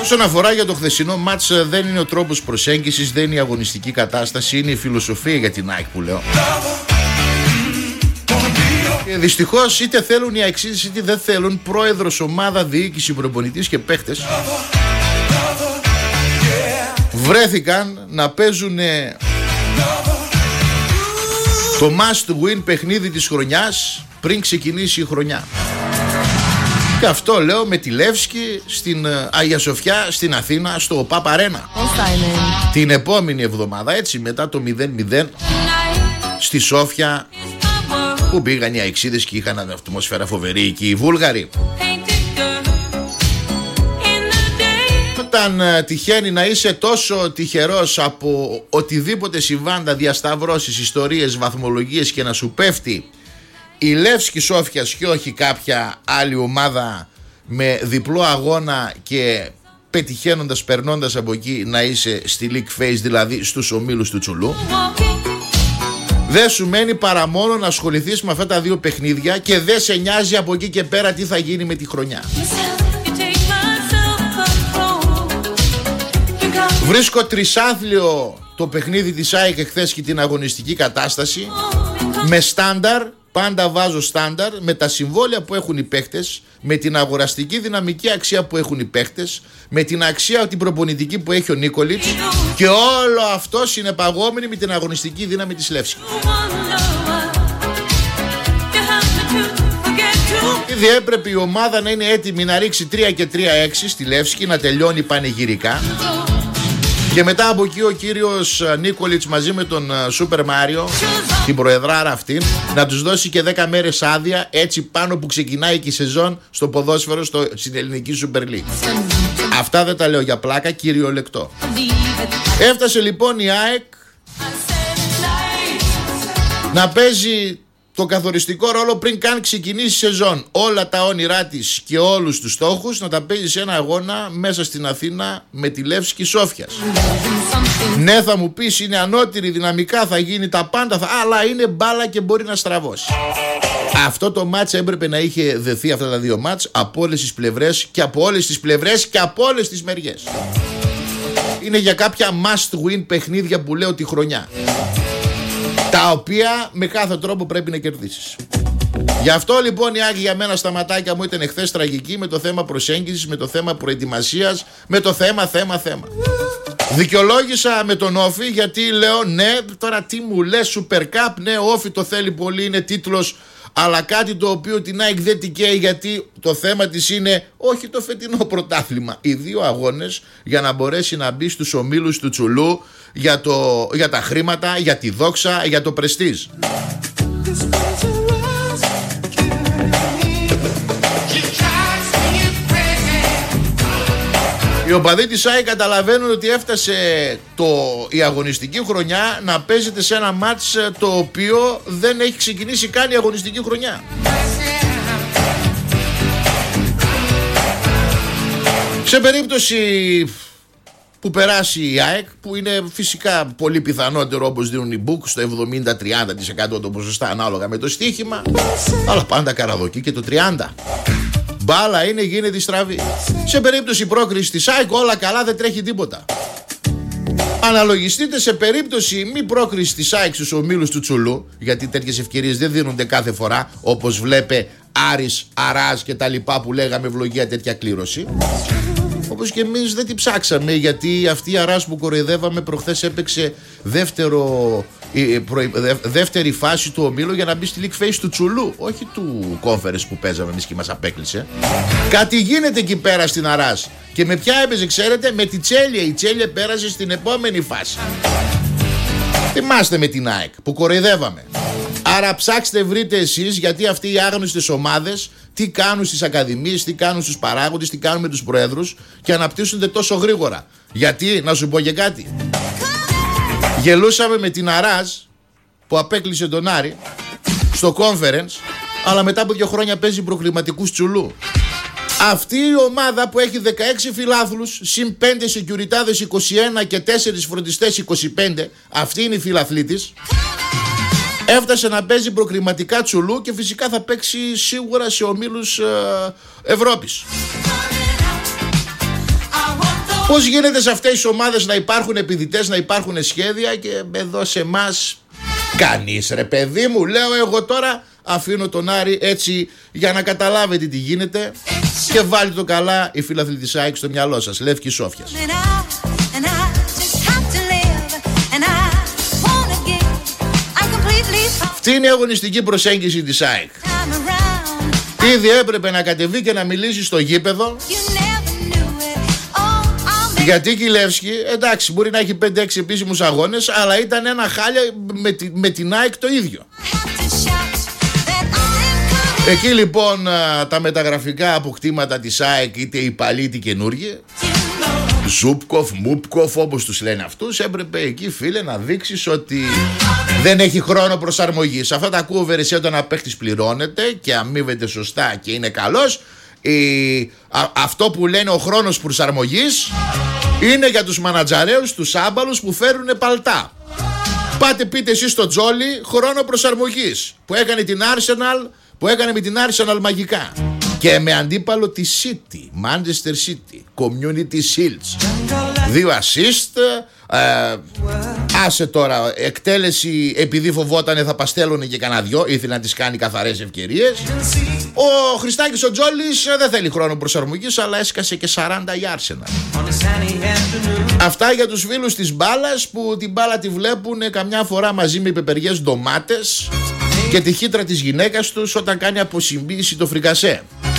Όσον αφορά για το χθεσινό μάτς, δεν είναι ο τρόπος προσέγγισης, δεν είναι η αγωνιστική κατάσταση, είναι η φιλοσοφία για την ΑΕΚ που λέω. Και δυστυχώς είτε θέλουν οι αεξίδες είτε δεν θέλουν, πρόεδρος, ομάδα, διοίκηση, προπονητής και παίχτες βρέθηκαν να παίζουν το must win παιχνίδι της χρονιάς πριν ξεκινήσει η χρονιά. Και αυτό λέω με τη Λεύσκη στην Αγία Σοφιά, στην Αθήνα, στο ΟΠΑΠ Αρένα. Την επόμενη εβδομάδα, έτσι μετά το 0-0 στη Σόφια, που πήγαν οι αεξίδες και είχαν ατμόσφαιρα φοβερή εκεί οι Βούλγαροι. Όταν τυχαίνει να είσαι τόσο τυχερός από οτιδήποτε συμβάντα, διασταυρώσεις, ιστορίες, βαθμολογίες και να σου πέφτει η Λεύσκη Σόφιας και όχι κάποια άλλη ομάδα με διπλό αγώνα και πετυχαίνοντας, περνώντας από εκεί να είσαι στη League Phase, δηλαδή στους ομίλους του Τσουλού, δεν σου μένει παρά μόνο να ασχοληθείς με αυτά τα δύο παιχνίδια και δεν σε νοιάζει από εκεί και πέρα τι θα γίνει με τη χρονιά. Βρίσκω τρισάθλιο το παιχνίδι της ΑΕΚ εχθές και την αγωνιστική κατάσταση με στάνταρ. Πάντα βάζω στάνταρ με τα συμβόλαια που έχουν οι παίχτες, με την αγοραστική δυναμική αξία που έχουν οι παίχτες, με την αξία την προπονητική που έχει ο Νίκολιτς, και όλο αυτό συνεπαγόμενοι με την αγωνιστική δύναμη της Λεύσκη. Ήδη έπρεπε η ομάδα να είναι έτοιμη να ρίξει 3 και 3-6 στη Λεύσκη, να τελειώνει πανηγυρικά. Και μετά από εκεί ο κύριος Νίκολιτς μαζί με τον Σούπερ Μάριο, την προεδράρα αυτήν, να τους δώσει και 10 μέρες άδεια, έτσι πάνω που ξεκινάει και η σεζόν στο ποδόσφαιρο στην ελληνική Super League. Αυτά δεν τα λέω για πλάκα, κυριολεκτό. Έφτασε λοιπόν η ΑΕΚ να παίζει το καθοριστικό ρόλο πριν καν ξεκινήσει η σεζόν. Όλα τα όνειρά της και όλους τους στόχους να τα παίζει σε ένα αγώνα μέσα στην Αθήνα με τη Λεύσκη Σόφιας. Ναι, θα μου πεις, είναι ανώτερη δυναμικά, θα γίνει τα πάντα, αλλά είναι μπάλα και μπορεί να στραβώσει. Αυτό το μάτς έπρεπε να είχε δεθεί, αυτά τα δύο μάτς, από όλες τις πλευρές και από όλες τις πλευρές και από όλες τις μεριές. Είναι για κάποια must win παιχνίδια που λέω τη χρονιά, τα οποία με κάθε τρόπο πρέπει να κερδίσεις. Γι' αυτό λοιπόν η ΑΕΚ για μένα στα ματάκια μου ήταν εχθές τραγική, με το θέμα προσέγγισης, με το θέμα προετοιμασίας, με το θέμα. Δικαιολόγησα με τον Όφη, γιατί λέω ναι, τώρα τι μου λες, Super Cup, ναι, ο Όφη το θέλει πολύ, είναι τίτλος, αλλά κάτι το οποίο την ΑΕΚ δεν την καίει, γιατί το θέμα της είναι όχι το φετινό πρωτάθλημα, οι δύο αγώνες για να μπορέσει να μπει στους ομίλους του Τσουλού για τα χρήματα, για τη δόξα, για το πρεστίζ. Οι οπαδοί της ΑΕΚ καταλαβαίνουν ότι έφτασε η αγωνιστική χρονιά να παίζεται σε ένα μάτς το οποίο δεν έχει ξεκινήσει καν η αγωνιστική χρονιά. Σε περίπτωση που περάσει η ΑΕΚ, που είναι φυσικά πολύ πιθανότερο όπως δίνουν οι books, στο 70-30% το ποσοστά ανάλογα με το στοίχημα, αλλά πάντα καραδοκεί και το 30%. Μπάλα είναι, γίνεται στραβή. Σε περίπτωση πρόκρισης της ΑΕΚ όλα καλά, δεν τρέχει τίποτα. Αναλογιστείτε σε περίπτωση μη πρόκρισης της ΑΕΚ στους ομίλους του Τσουλού, γιατί τέτοιες ευκαιρίες δεν δίνονται κάθε φορά, όπως βλέπε Άρης, Αράς και τα λοιπά που λέγαμε ευλογία τέτοια κλήρωση. Όπως και εμείς δεν την ψάξαμε, γιατί αυτή η Αράς που κοροϊδεύαμε προχθές έπαιξε δεύτερη φάση του ομίλου για να μπει στη League Phase του Τσουλού, όχι του Conference που παίζαμε εμείς και μας απέκλεισε. Κάτι γίνεται εκεί πέρα στην Αράς. Και με ποια έπαιζε, ξέρετε? Με τη Τσέλια. Η Τσέλια πέρασε στην επόμενη φάση. Θυμάστε με την ΑΕΚ που κοροϊδεύαμε. Άρα ψάξτε, βρείτε εσείς, γιατί αυτοί οι άγνωστες ομάδες τι κάνουν στις ακαδημίες, τι κάνουν στους παράγοντες, τι κάνουν με τους προέδρους και αναπτύσσονται τόσο γρήγορα. Γιατί, να σου πω και κάτι, γελούσαμε με την Αράς που απέκλεισε τον Άρη στο Conference, αλλά μετά από 2 χρόνια παίζει προκριματικούς Τσουλού. Αυτή η ομάδα που έχει 16 φιλάθλους συν 5 σεκιουριτάδες 21 και 4 φροντιστές 25, αυτή είναι η φιλαθλή της, έφτασε να παίζει προκριματικά Τσουλού και φυσικά θα παίξει σίγουρα σε ομίλους Ευρώπης. Πώς γίνεται σε αυτές τις ομάδες να υπάρχουν επιδυτές, να υπάρχουν σχέδια, και εδώ σε εμάς κανείς, ρε παιδί μου. Λέω εγώ τώρα, αφήνω τον Άρη έτσι για να καταλάβετε τι γίνεται, και βάλτε το καλά η φίλαθλοι της ΑΕΚ στο μυαλό σας. Λεύκης Σόφιας. Αυτή είναι η αγωνιστική προσέγγιση της ΑΕΚ. Ήδη έπρεπε να κατεβεί και να μιλήσει στο γήπεδο, γιατί η Λεύσκη, εντάξει, μπορεί να έχει 5-6 επίσημους αγώνες, αλλά ήταν ένα χάλια με την ΑΕΚ το ίδιο. Εκεί λοιπόν τα μεταγραφικά αποκτήματα της ΑΕΚ, είτε οι παλιοί είτε οι καινούργοι, Ζούπκοφ, Μούπκοφ, όπως τους λένε αυτούς, έπρεπε εκεί, φίλε, να δείξεις ότι δεν έχει χρόνο προσαρμογής. Αυτά τα ακούω Βερεσέ, όταν ένα παίχτης πληρώνεται και αμείβεται σωστά και είναι καλός. Αυτό που λένε ο χρόνος προσαρμογής είναι για τους μανατζαρέους, τους άμπαλους που φέρουν παλτά. Πάτε πείτε εσείς στο Τζόλι χρόνο προσαρμογής που έκανε την Arsenal, που έκανε με την Arsenal μαγικά, και με αντίπαλο τη City, Manchester City, Community Shields. 2 assist, άσε τώρα, εκτέλεση επειδή φοβότανε θα παστέλωνε και κανένα δυο, ήθελε να τις κάνει καθαρές ευκαιρίες. Ο Χριστάκης ο Τζόλης δεν θέλει χρόνο προσαρμογής, αλλά έσκασε και 40 η Arsenal. Αυτά για τους φίλους της μπάλας, που την μπάλα τη βλέπουν καμιά φορά μαζί με πεπεριές ντομάτες και τη χύτρα της γυναίκας τους όταν κάνει αποσυμπίηση το φρικασέ.